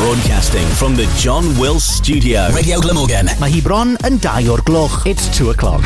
Broadcasting from the John Wills Studio. Radio Glamorgan. Mae hi bron yn 2 o'r gloch. It's 2 o'clock.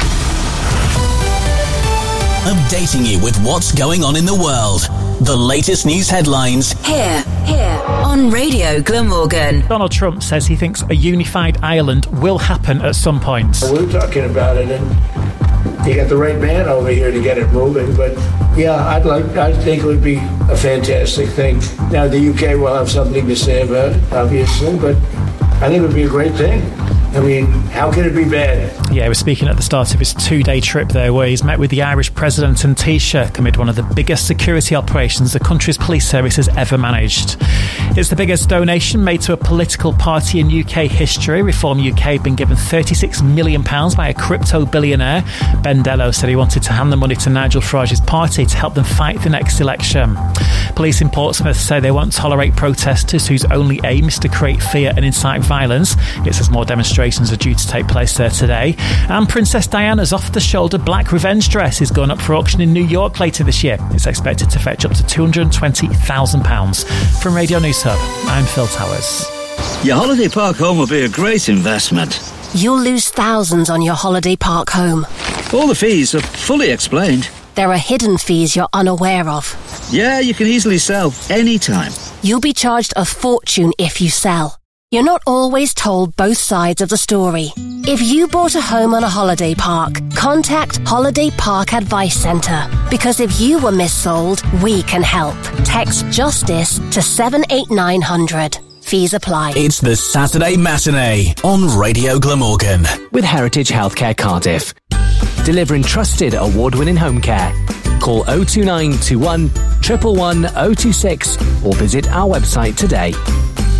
Updating you with what's going on in the world. The latest news headlines. Here on Radio Glamorgan. Donald Trump says he thinks a unified Ireland will happen at some point. We're talking about it, and you got the right man over here to get it moving. But yeah, I think it would be a fantastic thing. Now the UK will have something to say about it, obviously, but I think it would be a great thing. I mean, how can it be bad? Yeah, he was speaking at the start of his 2-day trip there, where he's met with the Irish President and Taoiseach amid one of the biggest security operations the country's police service has ever managed. It's the biggest donation made to a political party in UK history. Reform UK had been given £36 million by a crypto billionaire. Ben Dello said he wanted to hand the money to Nigel Farage's party to help them fight the next election. Police in Portsmouth say they won't tolerate protesters whose only aim is to create fear and incite violence. It says more demonstrations are due to take place there today. And Princess Diana's off-the-shoulder black revenge dress is going up for auction in New York later this year. It's expected to fetch up to £220,000. From Radio News Hub, I'm Phil Towers. Your holiday park home will be a great investment. You'll lose thousands on your holiday park home. All the fees are fully explained. There are hidden fees you're unaware of. Yeah, you can easily sell anytime. You'll be charged a fortune if you sell. You're not always told both sides of the story. If you bought a home on a holiday park, contact Holiday Park Advice Centre. Because if you were missold, we can help. Text JUSTICE to 78900. Fees apply. It's the Saturday Matinee on Radio Glamorgan. With Heritage Healthcare Cardiff. Delivering trusted award-winning home care. Call 02921 111 026 or visit our website today.